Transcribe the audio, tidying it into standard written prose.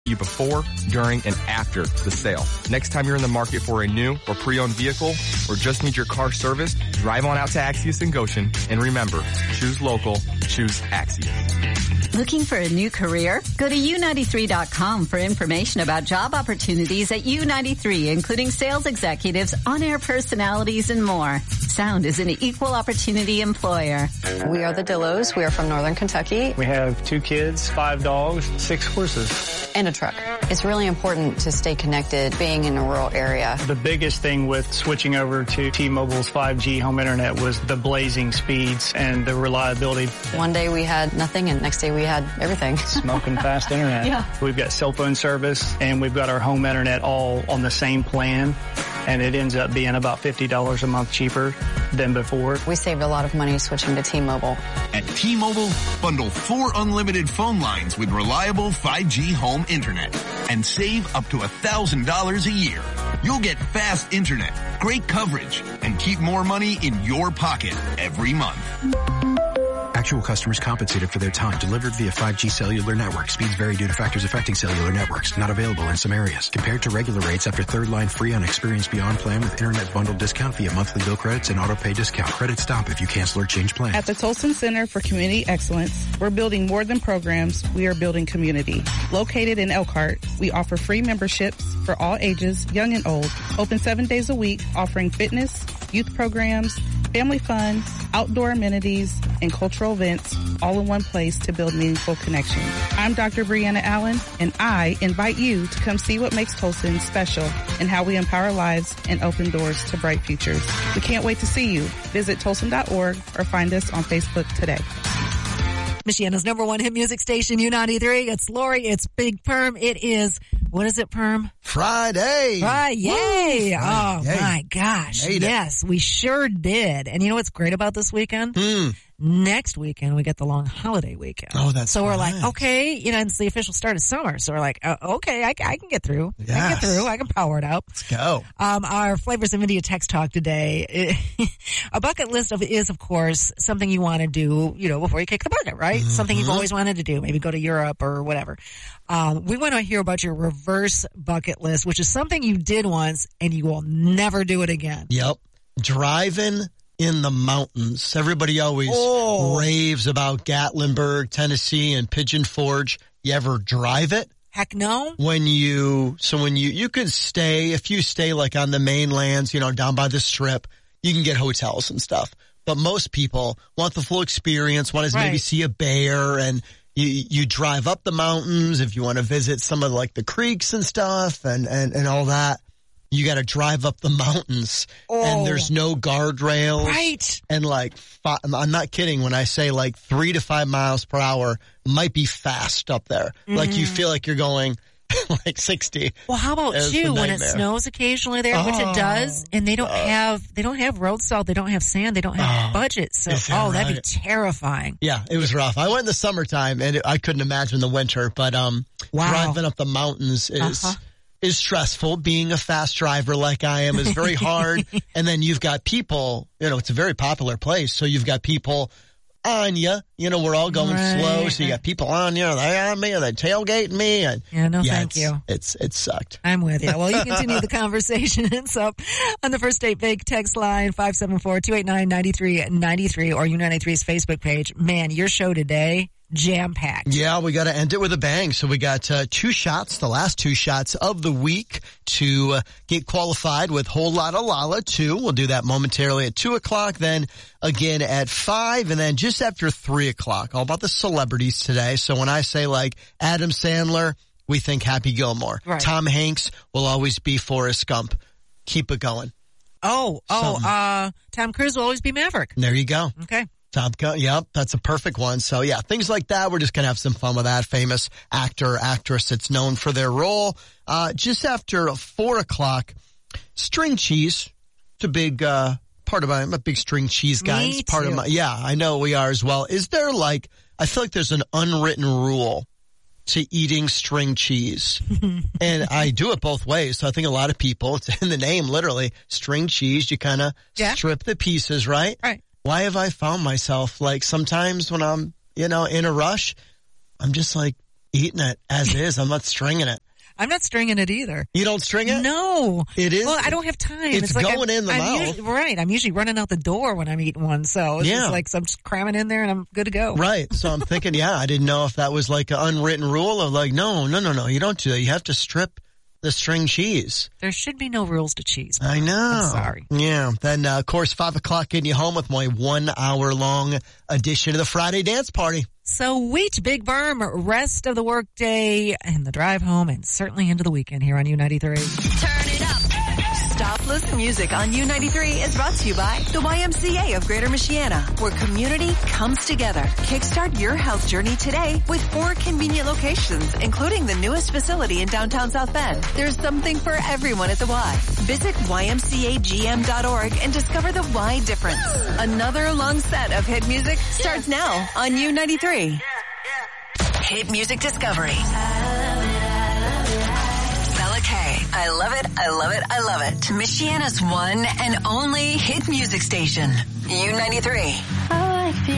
you before, during, and after the sale. Next time you're in the market for a new or pre-owned vehicle or just need your car serviced, drive on out to Axios in Goshen. And remember, choose local, choose Axios. Looking for a new career? Go to U93.com for information about job opportunities at U93, including sales executives, on-air personalities, and more. Sound is an equal opportunity employer. We are the Dillos. We are from Northern Kentucky. We have 2 kids, 5 dogs, 6 horses. And a truck. It's really important to stay connected being in a rural area. The biggest thing with switching over to T-Mobile's 5G home internet was the blazing speeds and the reliability. One day we had nothing and next day we had everything. Smoking fast internet. Yeah. We've got cell phone service and we've got our home internet all on the same plan. And it ends up being about $50 a month cheaper than before. We saved a lot of money switching to T-Mobile. At T-Mobile, bundle 4 unlimited phone lines with reliable 5G home internet and save up to $1,000 a year. You'll get fast internet, great coverage, and keep more money in your pocket every month. Actual customers compensated for their time. Delivered via 5G cellular network. Speeds vary due to factors affecting cellular networks. Not available in some areas. Compared to regular rates after third line free on Experience Beyond plan with internet bundle discount via monthly bill credits and auto pay discount. Credits stop if you cancel or change plans. At the Tolson Center for Community Excellence, we're building more than programs. We are building community. Located in Elkhart, we offer free memberships for all ages, young and old. Open 7 days a week, offering fitness, youth programs, family fun, outdoor amenities, and cultural events all in one place to build meaningful connections. I'm Dr. Brianna Allen, and I invite you to come see what makes Tolson special and how we empower lives and open doors to bright futures. We can't wait to see you. Visit Tolson.org or find us on Facebook today. Michiana's #1 hit music station, U93. It's Lori. It's Big Perm. It is, what is it, Perm? Friday. Friday. Oh, Friday. my gosh. Yes, we sure did. And you know what's great about this weekend? Next weekend, we get the long holiday weekend. Oh, that's So we're nice. like, okay, you know, it's the official start of summer. So we're like, okay, I can get through. Yes. I can get through. I can power it up. Let's go. Our Flavors of India text talk today. A bucket list is, of course, something you want to do, you know, before you kick the bucket, right? Something you've always wanted to do. Maybe go to Europe or whatever. We want to hear about your reverse bucket list, which is something you did once and you will never do it again. Yep. Driving in the mountains. Everybody always raves about Gatlinburg, Tennessee, and Pigeon Forge. You ever drive it? Heck no. When you could stay, if you stay like on the mainlands, you know, down by the strip, you can get hotels and stuff. But most people want the full experience, want to maybe see a bear, and you drive up the mountains if you want to visit some of like the creeks and stuff and all that. You got to drive up the mountains and there's no guardrails. Right. And like, I'm not kidding when I say like 3 to 5 miles per hour might be fast up there. Like you feel like you're going like 60. Well, how about you when it snows occasionally there, which it does, and they don't have road salt, they don't have sand, they don't have budget. So, that'd be terrifying. Yeah, it was rough. I went in the summertime and I couldn't imagine the winter, but driving up the mountains is stressful. Being a fast driver like I am is very hard. And then you've got people, you know, it's a very popular place. So you've got people on you. You know, we're all going slow. So you got people on you. They're on me and they're tailgating me. And thank you. It sucked. I'm with you. Well, you continue the conversation. It's up on the First Date Bake text line 574-289-9393 or U93's Facebook page. Man, your show today, jam-packed. Yeah, we got to end it with a bang. So we got 2 shots, the last 2 shots of the week to get qualified with Whole Lotta Lala 2. We'll do that momentarily at 2 o'clock, then again at 5, and then just after 3 o'clock. All about the celebrities today. So when I say like Adam Sandler, we think Happy Gilmore. Right. Tom Hanks will always be Forrest Gump. Keep it going. Tom Cruise will always be Maverick. There you go. Okay. Top Gun, yep, that's a perfect one. So yeah, things like that. We're just going to have some fun with that. Famous actor, actress that's known for their role. Just after 4 o'clock, string cheese. It's a big part of I'm a big string cheese guy. Me it's part too. of I know we are as well. Is there I feel like there's an unwritten rule to eating string cheese. And I do it both ways. So I think a lot of people, it's in the name, literally, string cheese. You kind of strip the pieces, right? Right. Why have I found myself like sometimes when I'm, in a rush, I'm just like eating it as is. I'm not stringing it. I'm not stringing it either. You don't string it? No. It is? Well, I don't have time. It's like going in the mouth. Right. I'm usually running out the door when I'm eating one. So it's just like, so I'm just cramming in there and I'm good to go. Right. So I'm thinking, I didn't know if that was like an unwritten rule of like, no. You don't do that. You have to strip the string cheese. There should be no rules to cheese. I know. I'm sorry. Yeah. Then, of course, 5 o'clock getting you home with my 1 hour long edition of the Friday Dance Party. Sweet Big Berm, rest of the workday and the drive home and certainly into the weekend here on U93. Turn it up. Stop Music on U93 is brought to you by the YMCA of Greater Michiana, where community comes together. Kickstart your health journey today with 4 convenient locations, including the newest facility in downtown South Bend. There's something for everyone at the Y. Visit ymcagm.org and discover the Y difference. Another long set of hit music starts now on U93. Hit music discovery. I love it, I love it, I love it. Michiana's one and only hit music station. U93.